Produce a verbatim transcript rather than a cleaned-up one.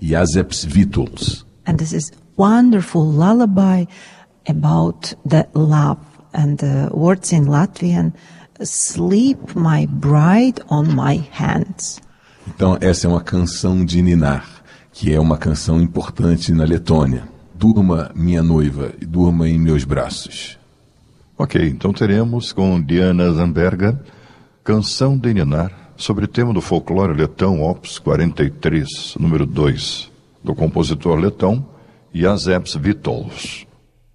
Jāzeps Vītols. And this is wonderful lullaby about the love. And the words in Latvian, sleep my bride on my hands. Então, essa é uma canção de ninar, que é uma canção importante na Letônia. Durma, minha noiva, e durma em meus braços. Ok, então teremos com Diana Zamberger, Canção de Ninar, sobre o tema do folclore letão, Opus quarenta e três, número dois, do compositor letão Jāzeps Vītols.